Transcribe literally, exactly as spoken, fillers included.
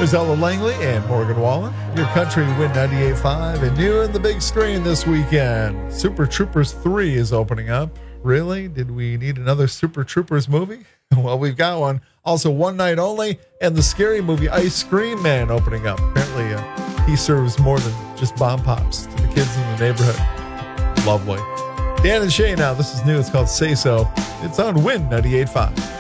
There's Ella Langley and Morgan Wallen. Your country Win ninety-eight point five, and new in the big screen this weekend. Super Troopers three is opening up. Really? Did we need another Super Troopers movie? Well, we've got one. Also, One Night Only and the scary movie Ice Cream Man opening up. Apparently, uh, he serves more than just bomb pops to the kids in the neighborhood. Lovely. Dan and Shay now. This is new. It's called Say So. It's on Win ninety-eight point five.